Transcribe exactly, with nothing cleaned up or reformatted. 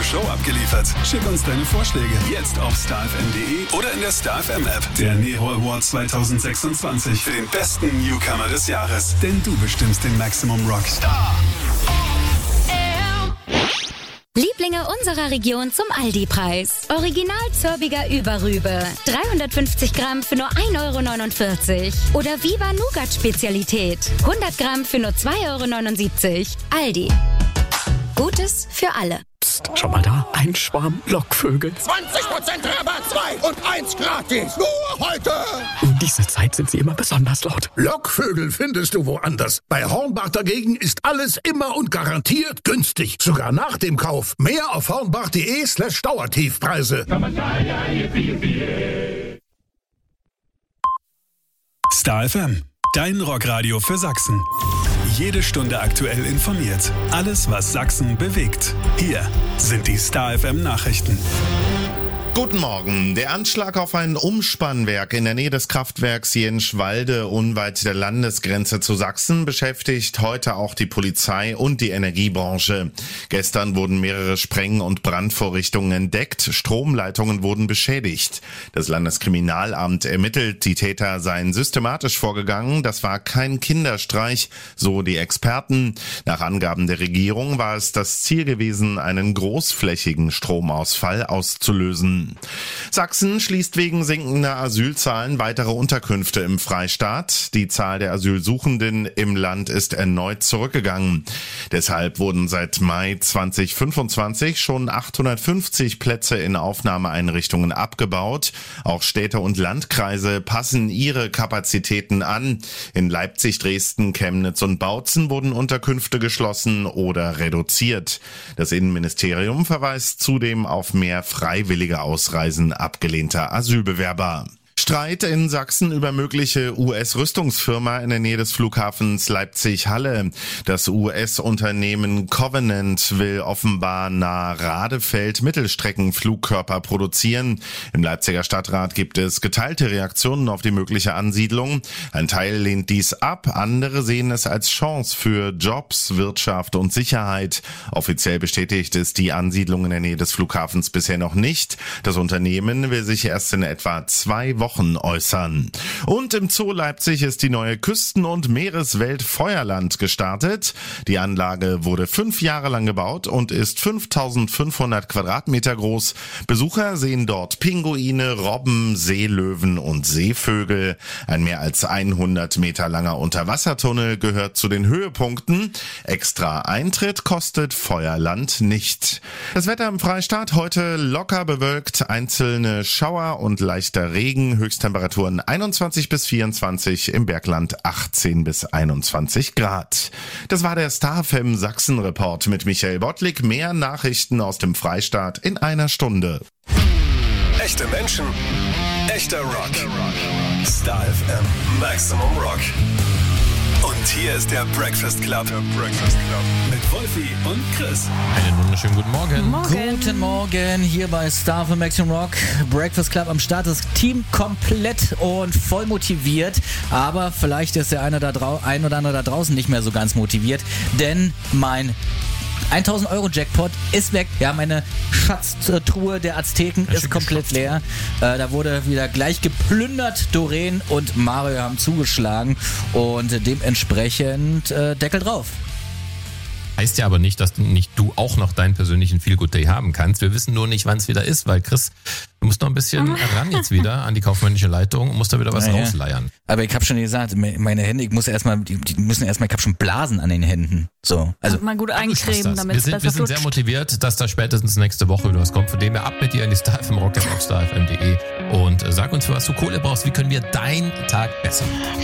gute Show abgeliefert? Schick uns deine Vorschläge jetzt auf star f m punkt d e oder in der Star F M App. Der Nero Award zwanzig sechsundzwanzig für den besten Newcomer des Jahres. Denn du bestimmst den Maximum Rock. Star Lieblinge unserer Region zum Aldi-Preis. Original Zörbiger Überrübe. dreihundertfünfzig Gramm für nur ein Euro neunundvierzig. Oder Viva Nougat Spezialität. hundert Gramm für nur zwei Euro neunundsiebzig. Aldi. Gutes für alle. Psst, schau mal da. Ein Schwarm Lockvögel. zwanzig Prozent Rabatt, zwei und eins gratis. Nur heute. Um diese Zeit sind sie immer besonders laut. Lockvögel findest du woanders. Bei Hornbach dagegen ist alles immer und garantiert günstig. Sogar nach dem Kauf. Mehr auf hornbach.de slash Dauertiefpreise. Star F M, dein Rockradio für Sachsen. Jede Stunde aktuell informiert. Alles, was Sachsen bewegt. Hier sind die Star F M Nachrichten. Guten Morgen. Der Anschlag auf ein Umspannwerk in der Nähe des Kraftwerks Jenschwalde unweit der Landesgrenze zu Sachsen beschäftigt heute auch die Polizei und die Energiebranche. Gestern wurden mehrere Spreng- und Brandvorrichtungen entdeckt. Stromleitungen wurden beschädigt. Das Landeskriminalamt ermittelt, die Täter seien systematisch vorgegangen. Das war kein Kinderstreich, so die Experten. Nach Angaben der Regierung war es das Ziel gewesen, einen großflächigen Stromausfall auszulösen. Sachsen schließt wegen sinkender Asylzahlen weitere Unterkünfte im Freistaat. Die Zahl der Asylsuchenden im Land ist erneut zurückgegangen. Deshalb wurden seit Mai zwanzig fünfundzwanzig schon achthundertfünfzig Plätze in Aufnahmeeinrichtungen abgebaut. Auch Städte und Landkreise passen ihre Kapazitäten an. In Leipzig, Dresden, Chemnitz und Bautzen wurden Unterkünfte geschlossen oder reduziert. Das Innenministerium verweist zudem auf mehr freiwillige Ausreisen abgelehnter Asylbewerber. Streit in Sachsen über mögliche U S-Rüstungsfirma in der Nähe des Flughafens Leipzig-Halle. Das U S-Unternehmen Covenant will offenbar nahe Radefeld Mittelstreckenflugkörper produzieren. Im Leipziger Stadtrat gibt es geteilte Reaktionen auf die mögliche Ansiedlung. Ein Teil lehnt dies ab, andere sehen es als Chance für Jobs, Wirtschaft und Sicherheit. Offiziell bestätigt ist die Ansiedlung in der Nähe des Flughafens bisher noch nicht. Das Unternehmen will sich erst in etwa zwei Wochen äußern. Und im Zoo Leipzig ist die neue Küsten- und Meereswelt Feuerland gestartet. Die Anlage wurde fünf Jahre lang gebaut und ist fünftausendfünfhundert Quadratmeter groß. Besucher sehen dort Pinguine, Robben, Seelöwen und Seevögel. Ein mehr als hundert Meter langer Unterwassertunnel gehört zu den Höhepunkten. Extra Eintritt kostet Feuerland nicht. Das Wetter im Freistaat heute locker bewölkt, einzelne Schauer und leichter Regen. Höchsttemperaturen einundzwanzig bis vierundzwanzig, im Bergland achtzehn bis einundzwanzig Grad. Das war der Star F M Sachsen Report mit Michael Bottlik. Mehr Nachrichten aus dem Freistaat in einer Stunde. Echte Menschen, echter Rock. Star F M Maximum Rock. Und hier ist der Breakfast Club. Der Breakfast Club. Mit Wolfi und Chris. Einen wunderschönen guten Morgen. Morgen. Guten Morgen, hier bei Star für Maximum Rock. Breakfast Club am Start. Das Team komplett und voll motiviert. Aber vielleicht ist der eine, da drau- ein oder andere da draußen nicht mehr so ganz motiviert. Denn mein tausend Euro Jackpot ist weg. Ja, meine Schatztruhe der Azteken ist komplett leer. Äh, da wurde wieder gleich geplündert. Doreen und Mario haben zugeschlagen und dementsprechend äh, Deckel drauf. Heißt ja aber nicht, dass du nicht du auch noch deinen persönlichen Feel-Good-Day haben kannst. Wir wissen nur nicht, wann es wieder ist, weil Chris, du musst noch ein bisschen ran jetzt wieder an die kaufmännische Leitung und musst da wieder was naja. rausleiern. Aber ich habe schon gesagt, meine Hände, ich muss erstmal, die, die müssen erstmal, ich habe schon Blasen an den Händen. So, also mal gut eincremen, damit wir es sind, besser wir sind flutscht. sehr motiviert, dass da spätestens nächste Woche wieder was kommt. Von dem her ab mit dir in die Star F M Rock auf star f m punkt d e und sag uns, für was du Kohle brauchst. Wie können wir deinen Tag besser?